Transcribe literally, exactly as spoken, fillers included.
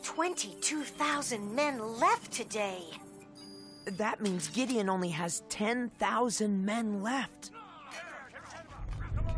twenty-two thousand men left today. That means Gideon only has ten thousand men left.